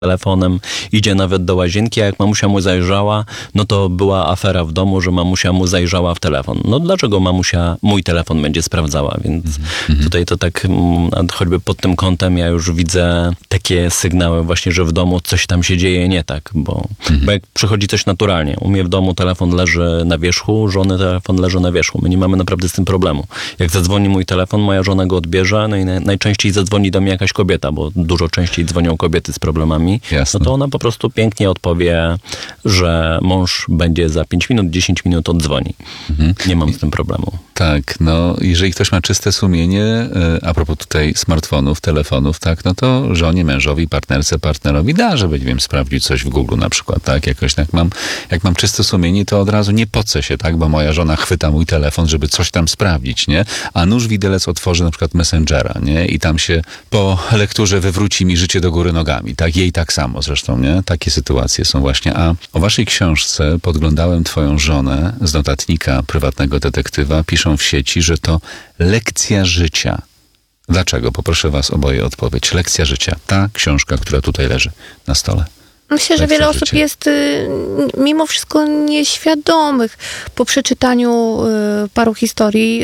telefonem, idzie nawet do łazienki, a jak mamusia mu zajrzała, no to była afera w domu, że mamusia mu zajrzała w telefon. No dlaczego mamusia mój telefon będzie sprawdzała? Więc tutaj to tak, choćby pod tym kątem ja już widzę takie sygnały właśnie, że w domu coś tam się dzieje nie tak, bo jak przychodzi coś naturalnie. U mnie w domu telefon leży na wierzchu, żony telefon leży na wierzchu. My nie mamy naprawdę z tym problemu. Jak zadzwoni mój telefon, moja żona go odbierze, no i najczęściej zadzwoni do mnie jakaś kobieta, bo dużo częściej dzwonią kobiety z problemami. Jasne. No to ona po prostu pięknie odpowie, że mąż będzie za 5 minut, 10 minut oddzwoni. Nie mam z tym problemu. Tak, no jeżeli ktoś ma czyste sumienie, a propos tutaj smartfonów, telefonów, tak, no to żonie, mężowi, partnerce, partnerowi da, żeby, nie wiem, sprawdzić coś w Google na przykład, tak, jakoś tak jak mam czyste sumienie, to od razu nie pocę się, tak, bo moja żona chwyta mój telefon, żeby coś tam sprawdzić, nie, a nóż widelec otworzy na przykład Messengera, nie, i tam się po lekturze wywróci mi życie do góry nogami, tak, jej tak samo zresztą, nie, takie sytuacje są właśnie, a o waszej książce podglądałem twoją żonę z notatnika prywatnego detektywa, piszą w sieci, że to lekcja życia. Dlaczego? Poproszę was oboje o odpowiedź. Lekcja życia. Ta książka, która tutaj leży na stole. Myślę, że wiele osób jest mimo wszystko nieświadomych po przeczytaniu paru historii,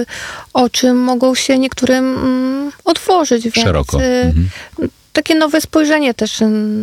o czym mogą się niektórym otworzyć. Więc szeroko. takie nowe spojrzenie też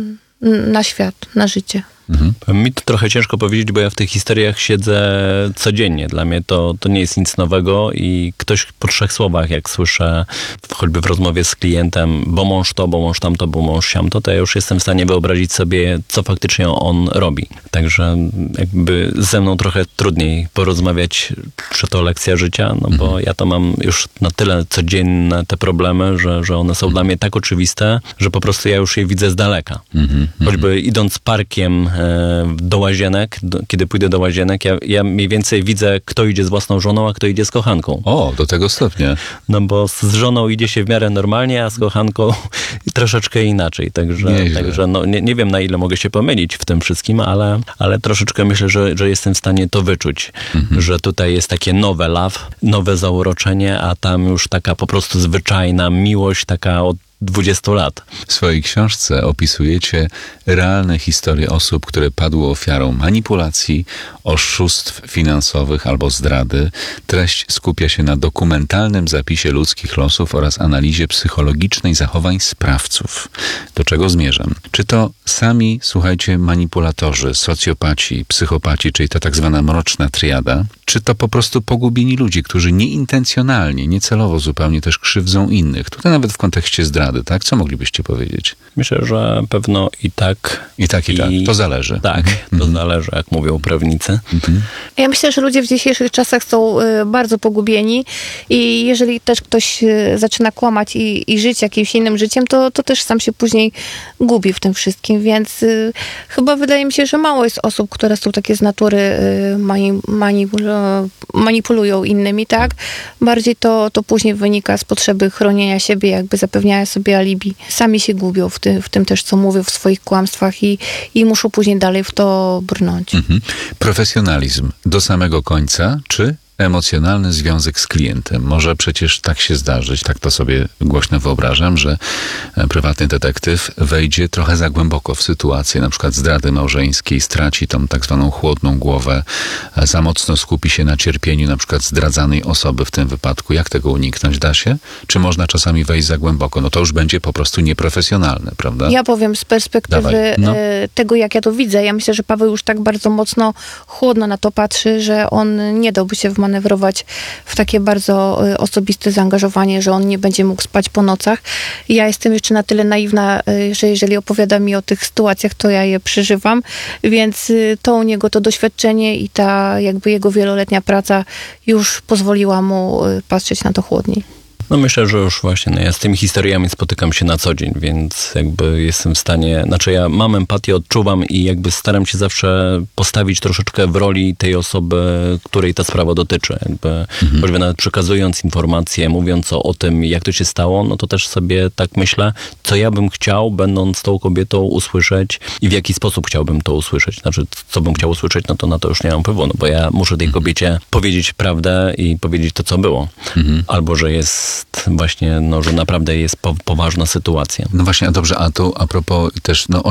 na świat, na życie. Mi to trochę ciężko powiedzieć, bo ja w tych historiach siedzę codziennie. Dla mnie to nie jest nic nowego i ktoś po 3 słowach, jak słyszę choćby w rozmowie z klientem, bo mąż to, bo mąż tamto, bo mąż siamto, to ja już jestem w stanie wyobrazić sobie, co faktycznie on robi. Także jakby ze mną trochę trudniej porozmawiać, czy to lekcja życia, no bo ja to mam już na tyle codzienne te problemy, że one są dla mnie tak oczywiste, że po prostu ja już je widzę z daleka. Choćby idąc parkiem do łazienek, kiedy pójdę do łazienek, ja mniej więcej widzę, kto idzie z własną żoną, a kto idzie z kochanką. O, do tego stopnia. No bo z żoną idzie się w miarę normalnie, a z kochanką troszeczkę inaczej. Także no, nie wiem, na ile mogę się pomylić w tym wszystkim, ale troszeczkę myślę, że jestem w stanie to wyczuć. Że tutaj jest takie nowe love, nowe zauroczenie, a tam już taka po prostu zwyczajna miłość, taka od 20 lat. W swojej książce opisujecie realne historie osób, które padły ofiarą manipulacji, oszustw finansowych albo zdrady. Treść skupia się na dokumentalnym zapisie ludzkich losów oraz analizie psychologicznej zachowań sprawców. Do czego zmierzam? Czy to sami, słuchajcie, manipulatorzy, socjopaci, psychopaci, czyli ta tak zwana mroczna triada, czy to po prostu pogubieni ludzie, którzy nieintencjonalnie, niecelowo zupełnie też krzywdzą innych? Tutaj nawet w kontekście zdrady, tak? Co moglibyście powiedzieć? Myślę, że pewno i tak. I tak. To zależy. Tak, to zależy, jak mówią prawnicy. Ja myślę, że ludzie w dzisiejszych czasach są bardzo pogubieni i jeżeli też ktoś zaczyna kłamać i żyć jakimś innym życiem, to też sam się później gubi w tym wszystkim, więc chyba wydaje mi się, że mało jest osób, które są takie z natury manipulują innymi, tak? Bardziej to później wynika z potrzeby chronienia siebie, jakby zapewniania sobie alibi. Sami się gubią w tym też, co mówią w swoich kłamstwach i muszą później dalej w to brnąć. Profesjonalizm do samego końca, czy emocjonalny związek z klientem? Może przecież tak się zdarzyć, tak to sobie głośno wyobrażam, że prywatny detektyw wejdzie trochę za głęboko w sytuację, na przykład zdrady małżeńskiej, straci tą tak zwaną chłodną głowę, za mocno skupi się na cierpieniu na przykład zdradzanej osoby w tym wypadku. Jak tego uniknąć? Da się? Czy można czasami wejść za głęboko? No to już będzie po prostu nieprofesjonalne, prawda? Ja powiem z perspektywy tego, jak ja to widzę. Ja myślę, że Paweł już tak bardzo mocno, chłodno na to patrzy, że on nie dałby się wmanewrować w takie bardzo osobiste zaangażowanie, że on nie będzie mógł spać po nocach. Ja jestem jeszcze na tyle naiwna, że jeżeli opowiada mi o tych sytuacjach, to ja je przeżywam, więc to u niego to doświadczenie i ta jakby jego wieloletnia praca już pozwoliła mu patrzeć na to chłodniej. No myślę, że już właśnie ja z tymi historiami spotykam się na co dzień, więc jakby jestem w stanie, ja mam empatię, odczuwam i jakby staram się zawsze postawić troszeczkę w roli tej osoby, której ta sprawa dotyczy. Jakby, choćby nawet przekazując informacje, mówiąc o tym, jak to się stało, no to też sobie tak myślę, co ja bym chciał, będąc tą kobietą, usłyszeć i w jaki sposób chciałbym to usłyszeć. Znaczy, co bym chciał usłyszeć, no to na to już nie mam wpływu, bo ja muszę tej kobiecie powiedzieć prawdę i powiedzieć to, co było. Albo, że jest jest właśnie, no, że naprawdę jest poważna sytuacja. No właśnie, a dobrze, a tu a propos też, no